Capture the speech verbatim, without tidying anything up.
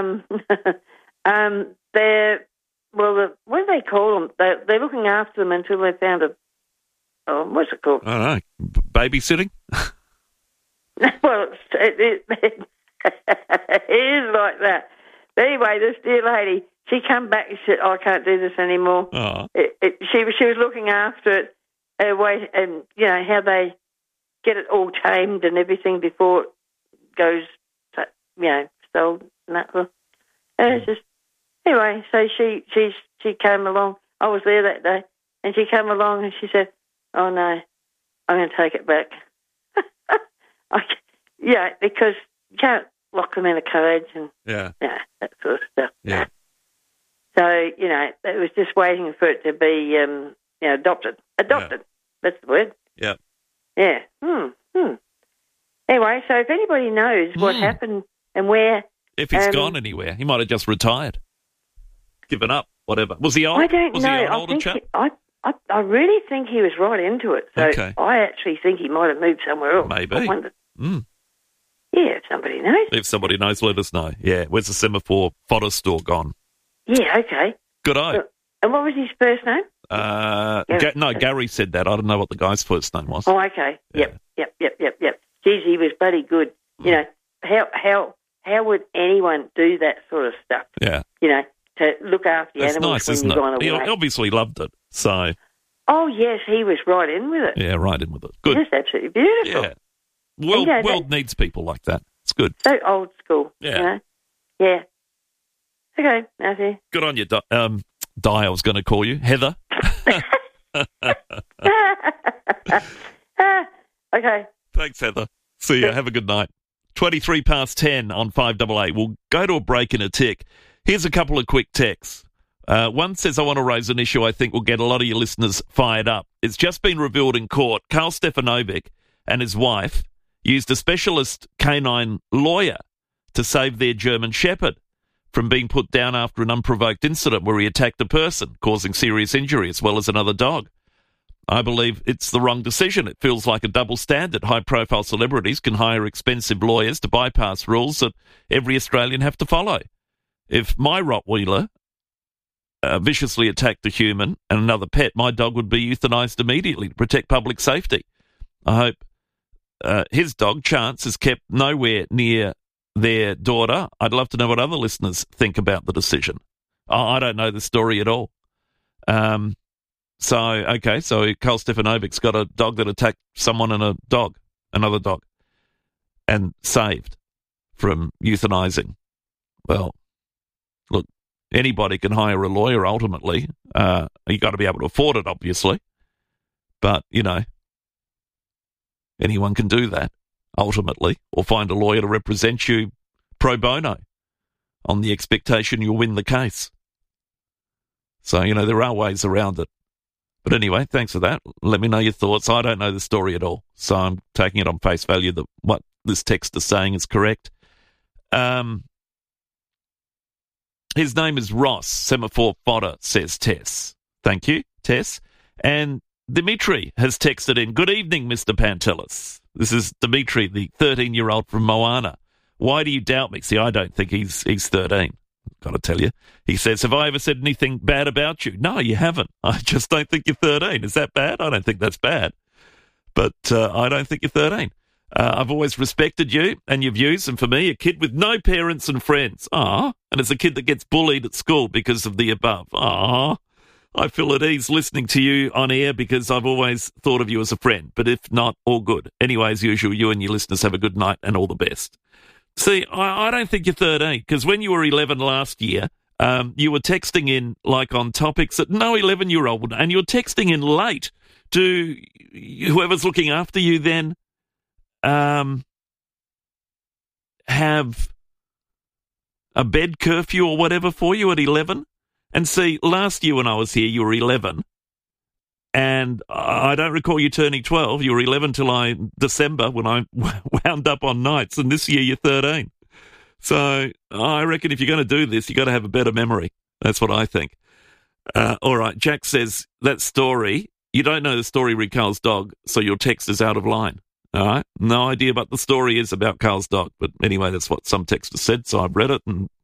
um, um, they're, well, the, what do they call them? They're, they're looking after them until they found a, oh, what's it called? I don't know, B- babysitting? Well, it's, it, it, it is like that. But anyway, this dear lady, she came back and said, oh, I can't do this anymore. Oh. It, it, she, she was looking after it, uh, way, and, you know, how they get it all tamed and everything before it goes, you know, sold and that. And it's just, anyway, so she, she, she came along. I was there that day, and she came along and she said, oh, no, I'm going to take it back. I, yeah, because you can't lock them in a cage and yeah, yeah, that sort of stuff. Yeah. So, you know, it was just waiting for it to be, um, you know, adopted. Adopted. Yeah. That's the word. Yeah. Yeah. Hmm. Hmm. Anyway, so if anybody knows what mm. happened and where... If he's um, gone anywhere, he might have just retired, given up, whatever. Was he old? I don't was know. he an I older think chap? he, I, I, I really think he was right into it. So Okay. I actually think he might have moved somewhere else. Maybe. I wondered. Mm. Yeah, if somebody knows. If somebody knows, let us know. Yeah, where's the Semaphore fodder store gone? Yeah, okay. Good eye. So, and what was his first name? Uh, Gary. Ga- no, Gary said that. I don't know what the guy's first name was. Oh, okay. Yep, Yeah. yep, yep, yep, yep. Geez, he was bloody good. You know, how how how would anyone do that sort of stuff? Yeah. You know, to look after the That's animals nice, when isn't you've gone it? He away. obviously loved it. So, Oh, yes, he was right in with it. yeah, right in with it. Good. Just absolutely beautiful. Yeah. World, Yeah, world that- needs people like that. It's good. So old school. Yeah. You know? Yeah. Okay, Matthew. Good on you, Di. Um, Di, I was going to call you. Heather. Okay. Thanks, Heather. See ya. Have a good night. twenty-three past ten on five eight eight. We'll go to a break in a tick. Here's a couple of quick texts. Uh, one says, I want to raise an issue I think will get a lot of your listeners fired up. It's just been revealed in court. Karl Stefanovic and his wife used a specialist canine lawyer to save their German Shepherd from being put down after an unprovoked incident where he attacked a person, causing serious injury as well as another dog. I believe it's the wrong decision. It feels like a double standard. High-profile celebrities can hire expensive lawyers to bypass rules that every Australian have to follow. If my Rottweiler uh, viciously attacked a human and another pet, my dog would be euthanised immediately to protect public safety. I hope uh, his dog, Chance, is kept nowhere near their daughter. I'd love to know what other listeners think about the decision. I, I don't know the story at all. Um... So, okay, so Karl Stefanovic's got a dog that attacked someone and a dog, another dog, and saved from euthanizing. Well, look, anybody can hire a lawyer ultimately. Uh, you got to be able to afford it, obviously. But, you know, anyone can do that, ultimately, or find a lawyer to represent you pro bono on the expectation you'll win the case. So, you know, there are ways around it. But anyway, thanks for that. Let me know your thoughts. I don't know the story at all, so I'm taking it on face value that what this text is saying is correct. Um, his name is Ross. Semaphore fodder, says Tess. Thank you, Tess. And Dimitri has texted in, good evening, Mister Pantelis. This is Dimitri, the thirteen-year-old from Moana. Why do you doubt me? See, I don't think he's he's thirteen. Got to tell you. He says, have I ever said anything bad about you? No, you haven't. I just don't think you're thirteen. Is that bad? I don't think that's bad. But uh, I don't think you're thirteen. Uh, I've always respected you and your views, and for me, a kid with no parents and friends. Ah, and it's a kid that gets bullied at school because of the above. Ah, I feel at ease listening to you on air because I've always thought of you as a friend. But if not, all good. Anyway, as usual, you and your listeners have a good night and all the best. See, I, I don't think you're thirteen, because when you were eleven last year, um, you were texting in, like, on topics that no eleven-year-old would, and you're texting in late to whoever's looking after you then um, have a bed curfew or whatever for you at eleven. And see, last year when I was here, you were eleven, and I don't recall you turning twelve. You were eleven till I December when I wound up on nights, and this year you're thirteen. So I reckon if you're going to do this, you got to have a better memory. That's what I think. Uh, all right, Jack says that story. You don't know the story re Karl's dog, so your text is out of line. All right, no idea what the story is about Karl's dog, but anyway, that's what some texters said. So I've read it, and